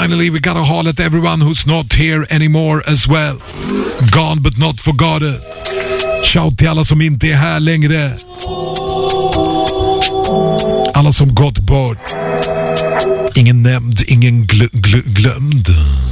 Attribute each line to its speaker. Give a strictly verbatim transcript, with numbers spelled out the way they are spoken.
Speaker 1: finally, we gotta holler at everyone who's not here anymore as well. Gone but not forgotten. Shout till alla som inte är här längre. Alla som gått bort. Ingen nämnd, ingen gl- gl- glömd.